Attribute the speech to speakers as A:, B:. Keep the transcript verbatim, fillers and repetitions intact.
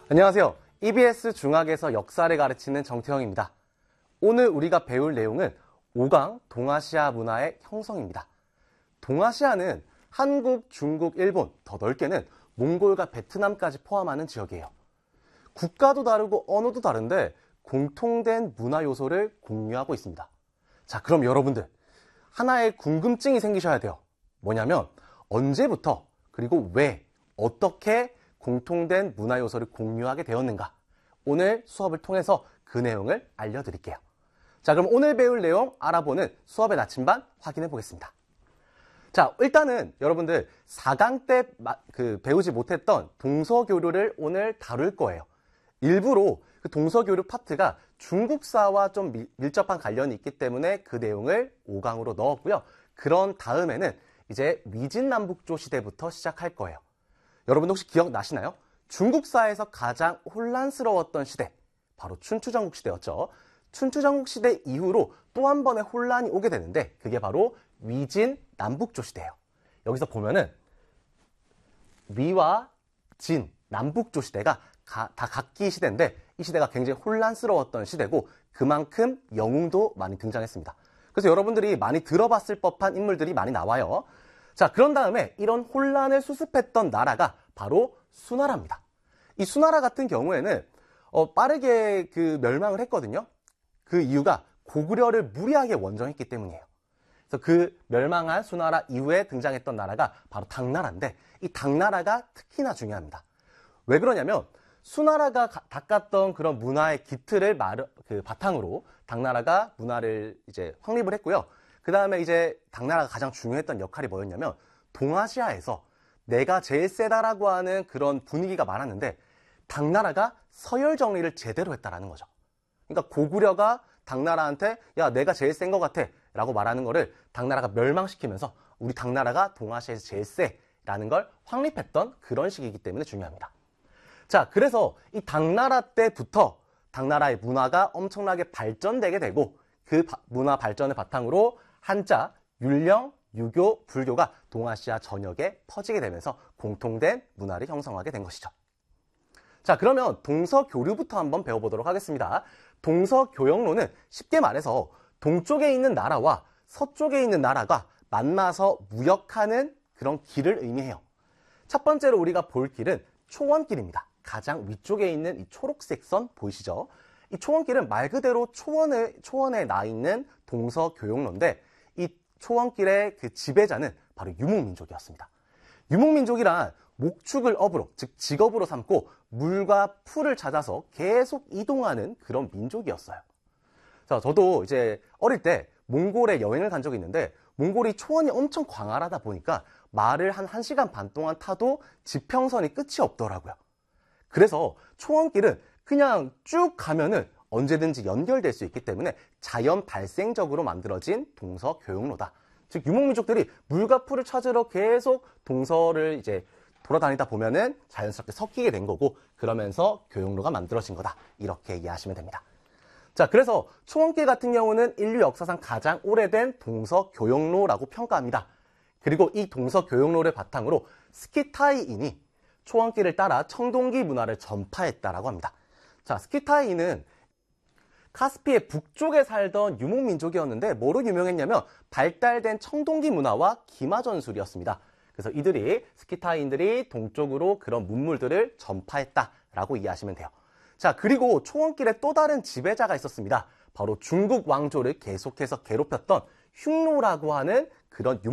A: 안녕하세요. 이비에스 중학에서 역사를 가르치는 정태형입니다. 오늘 우리가 배울 내용은 오 강 동아시아 문화의 형성입니다. 동아시아는 한국, 중국, 일본, 더 넓게는 몽골과 베트남까지 포함하는 지역이에요. 국가도 다르고 언어도 다른데 공통된 문화 요소를 공유하고 있습니다. 자, 그럼 여러분들 하나의 궁금증이 생기셔야 돼요. 뭐냐면 언제부터 그리고 왜 어떻게 공통된 문화 요소를 공유하게 되었는가? 오늘 수업을 통해서 그 내용을 알려드릴게요. 자, 그럼 오늘 배울 내용 알아보는 수업의 나침반 확인해 보겠습니다. 자, 일단은 여러분들 사 강 때 그 배우지 못했던 동서교류를 오늘 다룰 거예요. 일부러 그 동서교류 파트가 중국사와 좀 밀, 밀접한 관련이 있기 때문에 그 내용을 오 강으로 넣었고요. 그런 다음에는 이제 위진남북조 시대부터 시작할 거예요. 여러분 혹시 기억나시나요? 중국사에서 가장 혼란스러웠던 시대, 바로 춘추전국 시대였죠. 춘추전국 시대 이후로 또 한 번의 혼란이 오게 되는데 그게 바로 위진남북조 시대예요. 여기서 보면은 위와 진, 남북조 시대가 가, 다 각기 시대인데 이 시대가 굉장히 혼란스러웠던 시대고 그만큼 영웅도 많이 등장했습니다. 그래서 여러분들이 많이 들어봤을 법한 인물들이 많이 나와요. 자, 그런 다음에 이런 혼란을 수습했던 나라가 바로 수나라입니다. 이 수나라 같은 경우에는 어, 빠르게 그 멸망을 했거든요. 그 이유가 고구려를 무리하게 원정했기 때문이에요. 그래서 그 멸망한 수나라 이후에 등장했던 나라가 바로 당나라인데 이 당나라가 특히나 중요합니다. 왜 그러냐면 수나라가 가, 닦았던 그런 문화의 기틀을 마르, 그 바탕으로 당나라가 문화를 이제 확립을 했고요. 그 다음에 이제 당나라가 가장 중요했던 역할이 뭐였냐면 동아시아에서 내가 제일 세다라고 하는 그런 분위기가 많았는데 당나라가 서열 정리를 제대로 했다라는 거죠. 그러니까 고구려가 당나라한테 야 내가 제일 센 것 같아 라고 말하는 거를 당나라가 멸망시키면서 우리 당나라가 동아시아에서 제일 세라는 걸 확립했던 그런 시기이기 때문에 중요합니다. 자, 그래서 이 당나라 때부터 당나라의 문화가 엄청나게 발전되게 되고 그 바, 문화 발전을 바탕으로 한자, 율령, 유교, 불교가 동아시아 전역에 퍼지게 되면서 공통된 문화를 형성하게 된 것이죠. 자, 그러면 동서교류부터 한번 배워보도록 하겠습니다. 동서교역로는 쉽게 말해서 동쪽에 있는 나라와 서쪽에 있는 나라가 만나서 무역하는 그런 길을 의미해요. 첫 번째로 우리가 볼 길은 초원길입니다. 가장 위쪽에 있는 이 초록색 선 보이시죠? 이 초원길은 말 그대로 초원에, 초원에 나 있는 동서교역로인데 이 초원길의 그 지배자는 바로 유목민족이었습니다. 유목민족이란 목축을 업으로, 즉 직업으로 삼고 물과 풀을 찾아서 계속 이동하는 그런 민족이었어요. 자, 저도 이제 어릴 때 몽골에 여행을 간 적이 있는데 몽골이 초원이 엄청 광활하다 보니까 말을 한 1시간 반 동안 타도 지평선이 끝이 없더라고요. 그래서 초원길은 그냥 쭉 가면은 언제든지 연결될 수 있기 때문에 자연 발생적으로 만들어진 동서교역로다. 즉 유목민족들이 물과 풀을 찾으러 계속 동서를 이제 돌아다니다 보면은 자연스럽게 섞이게 된 거고 그러면서 교역로가 만들어진 거다. 이렇게 이해하시면 됩니다. 자, 그래서 초원길 같은 경우는 인류 역사상 가장 오래된 동서교역로라고 평가합니다. 그리고 이 동서교역로를 바탕으로 스키타이인이 초원길을 따라 청동기 문화를 전파했다라고 합니다. 자, 스키타이인은 카스피의 북쪽에 살던 유목민족이었는데 뭐로 유명했냐면 발달된 청동기 문화와 기마전술이었습니다. 그래서 이들이 스키타이인들이 동쪽으로 그런 문물들을 전파했다라고 이해하시면 돼요. 자, 그리고 초원길에 또 다른 지배자가 있었습니다. 바로 중국 왕조를 계속해서 괴롭혔던 흉노라고 하는 그런 유목